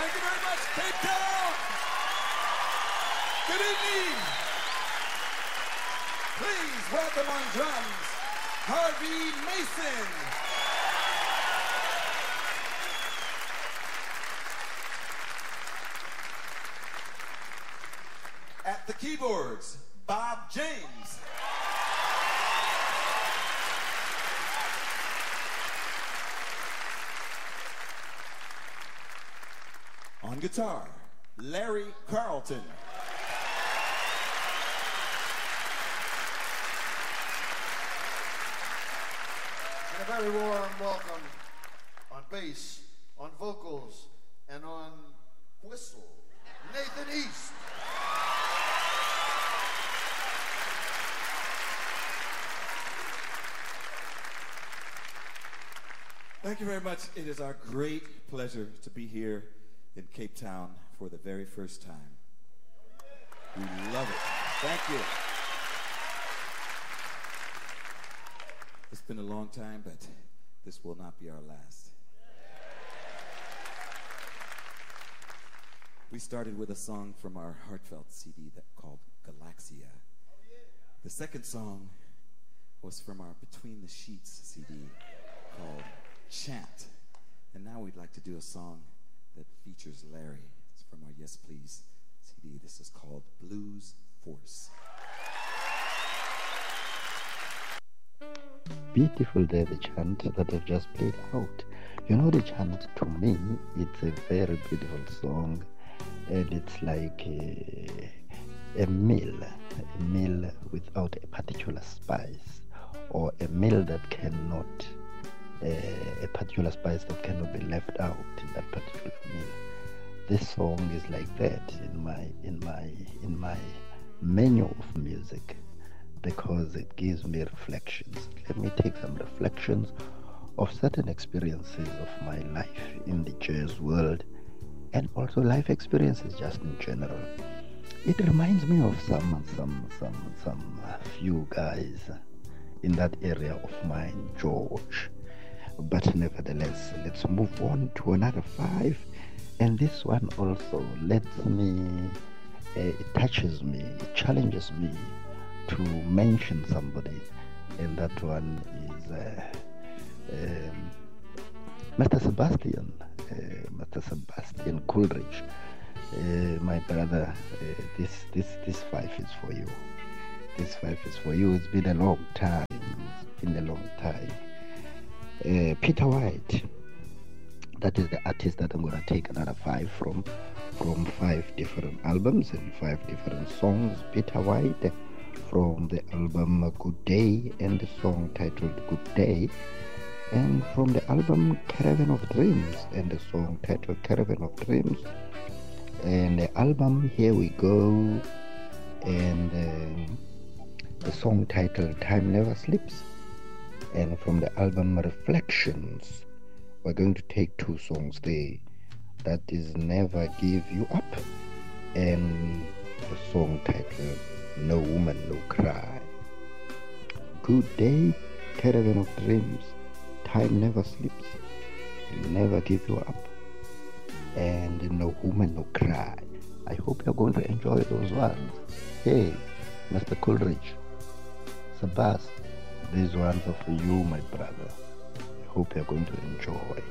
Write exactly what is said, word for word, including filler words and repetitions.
Thank you very much, Cape Town. Good evening. Please welcome on drums, Harvey Mason. At the keyboards, Bob James. On guitar, Larry Carlton. And a very warm welcome on bass, on vocals, and on whistle, Nathan East. Thank you very much. It is our great pleasure to be here in Cape Town for the very first time. We love it. Thank you. It's been a long time, but this will not be our last. We started with a song from our Heartfelt C D that called Galaxia. The second song was from our Between the Sheets C D called Chant. And now we'd like to do a song that features Larry. It's from our Yes Please C D. This is called Blues Force. Beautiful day, the chant that I've just played out. You know, the chant, to me, it's a very beautiful song, and it's like a, a meal, a meal without a particular spice, or a meal that cannot, uh, a particular spice that cannot be left out in that particular meal. This song is like that in my in my in my menu of music, because it gives me reflections. Let me take some reflections of certain experiences of my life in the jazz world, and also life experiences just in general. It reminds me of some some some some few guys in that area of mine, George. But nevertheless, let's move on to another five. And this one also lets me, uh, it touches me, it challenges me to mention somebody, and that one is uh, um, Mister Sebastian, uh, Mister Sebastian Coolidge. Uh, my brother, uh, this this this five is for you. This five is for you. It's been a long time. It's been a long time. Uh, Peter White. That is the artist that I'm going to take another five from, from five different albums and five different songs. Peter White, from the album Good Day, and the song titled Good Day, and from the album Caravan of Dreams, and the song titled Caravan of Dreams, and the album Here We Go, and um, the song titled Time Never Sleeps, and from the album Reflections, we're going to take two songs there. That is Never Give You Up, and the song titled No Woman, No Cry. Good Day, Caravan of Dreams, Time Never Sleeps, Never Give You Up, and No Woman, No Cry. I hope you're going to enjoy those ones. Hey, Mister Coolidge, Sebas, these ones are for you, my brother. I hope you're going to enjoy.